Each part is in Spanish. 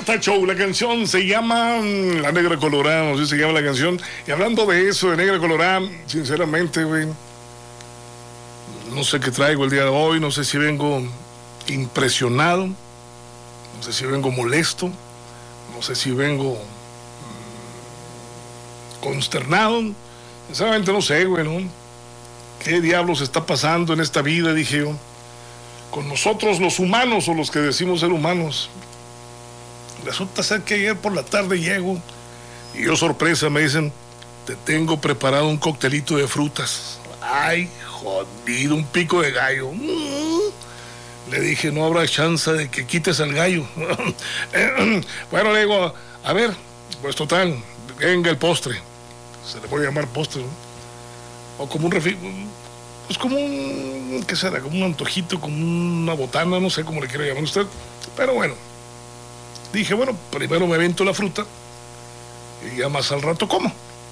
Fiesta Show. La canción se llama La Negra Colorada, así se llama la canción. Y hablando de eso, de Negra Colorada, sinceramente, güey, no sé qué traigo el día de hoy. No sé si vengo impresionado, no sé si vengo molesto, no sé si vengo consternado. Sinceramente no sé, güey, ¿no? ¿Qué diablos está pasando en esta vida? Dije yo, con nosotros los humanos, o los que decimos ser humanos. Resulta ser que ayer por la tarde llego y yo, sorpresa, me dicen: te tengo preparado un coctelito de frutas. Ay, jodido, un pico de gallo. Le dije, no habrá chance de que quites al gallo. Bueno, le digo, a ver, pues total, venga el postre. Se le puede llamar postre, ¿no? O como un pues como un, ¿qué será? Como un antojito, como una botana, no sé cómo le quiere llamar usted. Pero bueno, dije, bueno, primero me avento la fruta y ya más al rato como.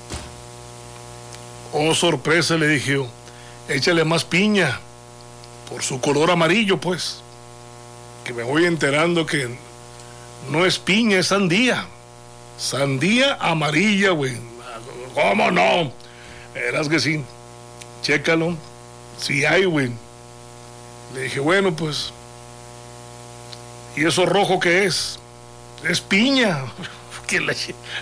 Oh, sorpresa, le dije yo, échale más piña, por su color amarillo, pues. Que me voy enterando que no es piña, es sandía. Sandía amarilla, güey. ¿Cómo no? Verás que sí. Chécalo. Sí hay, güey. Le dije, bueno, pues. ¿Y eso rojo qué es? Es piña. ¿Qué la...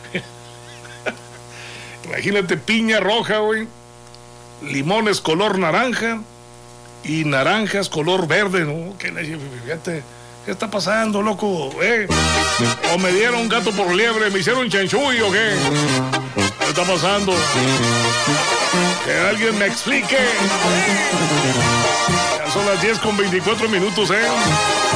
Imagínate, piña roja, güey. Limones color naranja. Y naranjas color verde, ¿no? ¿Qué la... Fíjate. ¿Qué está pasando, loco? ¿O me dieron gato por liebre? ¿Me hicieron chanchuy o qué? ¿Qué está pasando? Que alguien me explique. Ya son las 10:24, ¿eh?